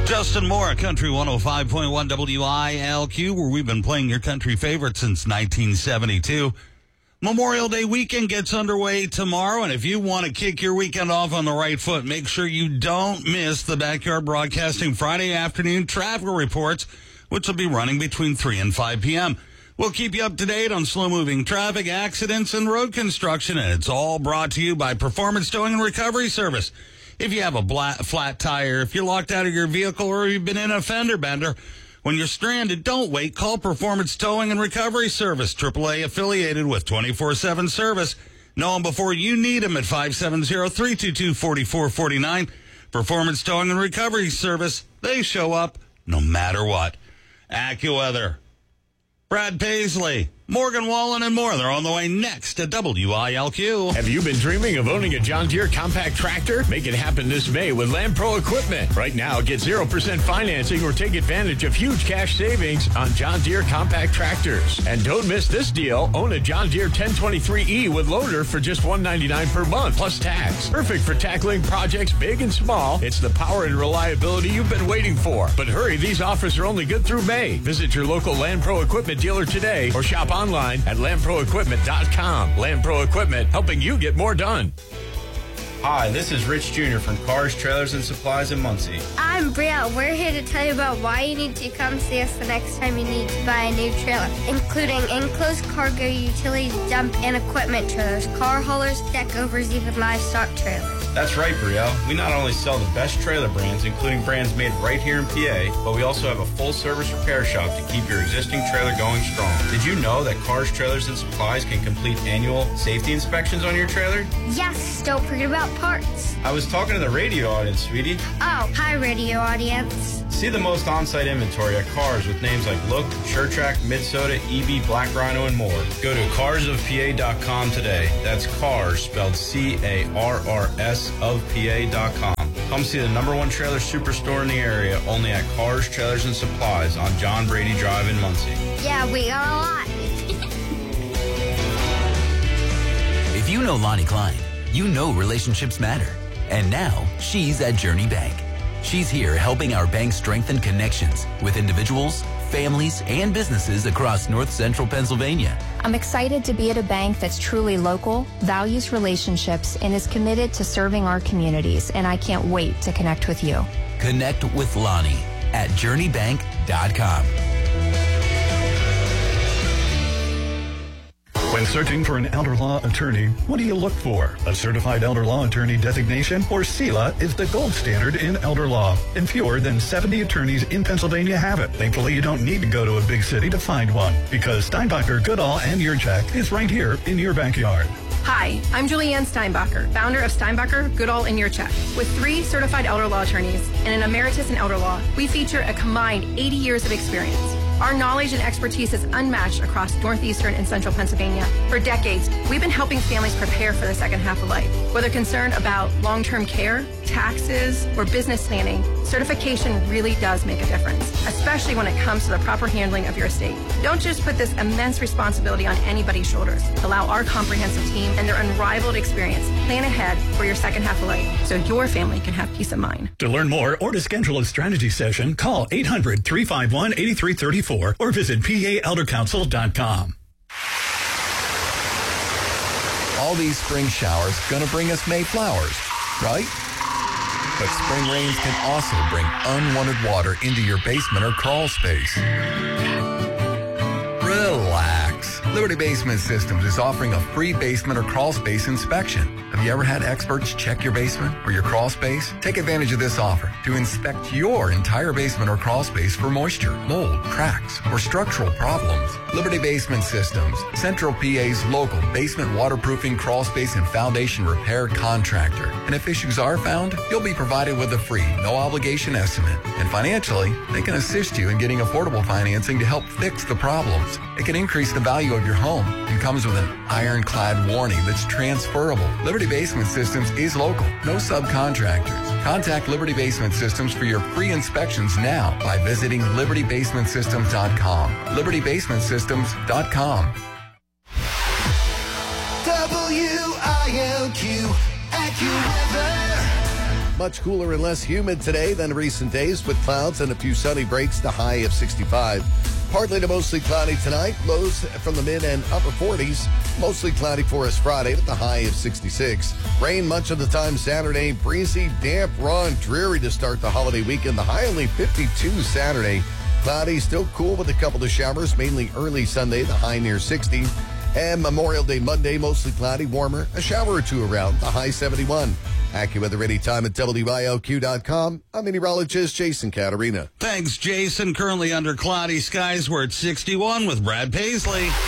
Justin Moore, Country 105.1 WILQ, where we've been playing your country favorites since 1972. Memorial Day weekend gets underway tomorrow, and if you want to kick your weekend off on the right foot, make sure you don't miss the Backyard Broadcasting Friday afternoon traffic reports, which will be running between 3 and 5 p.m. We'll keep you up to date on slow-moving traffic, accidents, and road construction, and it's all brought to you by Performance Towing and Recovery Service. If you have a flat tire, if you're locked out of your vehicle, or you've been in a fender bender, when you're stranded, don't wait. Call Performance Towing and Recovery Service, AAA affiliated with 24/7 service. Know them before you need them at 570-322-4449. Performance Towing and Recovery Service, they show up no matter what. AccuWeather, Brad Paisley, Morgan Wallen, and more. They're on the way next to WILQ. Have you been dreaming of owning a John Deere compact tractor? Make it happen this May with Land Pro Equipment. Right now, get 0% financing or take advantage of huge cash savings on John Deere compact tractors. And don't miss this deal. Own a John Deere 1023E with loader for just $199 per month, plus tax. Perfect for tackling projects big and small. It's the power and reliability you've been waiting for. But hurry, these offers are only good through May. Visit your local Land Pro Equipment dealer today or shop online at landproequipment.com. Land Pro Equipment, helping you get more done. Hi, this is Rich Jr. from Cars, Trailers, and Supplies in Muncie. I'm Brielle. We're here to tell you about why you need to come see us the next time you need to buy a new trailer, including enclosed cargo, utility dump, and equipment trailers, car haulers, deck overs, even livestock trailers. That's right, Brielle. We not only sell the best trailer brands, including brands made right here in PA, but we also have a full-service repair shop to keep your existing trailer going strong. Did you know that Cars, Trailers, and Supplies can complete annual safety inspections on your trailer? Yes, don't forget about parts. I was talking to the radio audience, sweetie. Oh, hi, radio audience. See the most on-site inventory at Cars with names like Look, SureTrack, Midsoda, EB, Black Rhino, and more. Go to carsofpa.com today. That's Cars, spelled C-A-R-R-S of PA.com. Come see the #1 trailer superstore in the area, only at Cars, Trailers, and Supplies on John Brady Drive in Muncie. Yeah, we got a lot. If you know Lonnie Klein, you know relationships matter. And now, she's at Journey Bank. She's here helping our bank strengthen connections with individuals, families, and businesses across north central Pennsylvania. I'm excited to be at a bank that's truly local, values relationships, and is committed to serving our communities, and I can't wait to connect with you. Connect with Lonnie at journeybank.com. When searching for an elder law attorney, what do you look for? A certified elder law attorney designation, or CELA is the gold standard in elder law, and fewer than 70 attorneys in Pennsylvania have it. Thankfully, you don't need to go to a big city to find one, because Steinbacher, Goodall, and Yurchak is right here in your backyard. Hi, I'm Julianne Steinbacher, founder of Steinbacher, Goodall, and Yurchak. With 3 certified elder law attorneys and an emeritus in elder law, we feature a combined 80 years of experience. Our knowledge and expertise is unmatched across northeastern and central Pennsylvania. For decades, we've been helping families prepare for the second half of life. Whether concerned about long-term care, taxes, or business planning, certification really does make a difference, especially when it comes to the proper handling of your estate. Don't just put this immense responsibility on anybody's shoulders. Allow our comprehensive team and their unrivaled experience plan ahead for your second half of life so your family can have peace of mind. To learn more or to schedule a strategy session, call 800-351-8334 or visit PAElderCouncil.com. All these spring showers gonna bring us May flowers, right? But spring rains can also bring unwanted water into your basement or crawl space. Relax. Liberty Basement Systems is offering a free basement or crawl space inspection. Have you ever had experts check your basement or your crawl space? Take advantage of this offer to inspect your entire basement or crawl space for moisture, mold, cracks, or structural problems. Liberty Basement Systems, Central PA's local basement waterproofing, crawl space, and foundation repair contractor. And if issues are found, you'll be provided with a free, no-obligation estimate. And financially, they can assist you in getting affordable financing to help fix the problems. It can increase the value of your home and comes with an ironclad warning that's transferable. Liberty Basement Systems is local, no subcontractors. Contact Liberty Basement Systems for your free inspections now by visiting libertybasementsystems.com. libertybasementsystems.com. WILQ AccuWeather. Much cooler and less humid today than recent days, with clouds and a few sunny breaks, the high of 65. Partly to mostly cloudy tonight, lows from the mid and upper 40s. Mostly cloudy for us Friday with the high of 66. Rain much of the time Saturday. Breezy, damp, raw, and dreary to start the holiday weekend. The high only 52 Saturday. Cloudy, still cool with a couple of showers, mainly early Sunday, the high near 60. And Memorial Day Monday, mostly cloudy, warmer, a shower or two around, the high 71. AccuWeather anytime at WILQ.com. I'm meteorologist Jason Caterina. Thanks, Jason. Currently under cloudy skies, we're at 61 with Brad Paisley.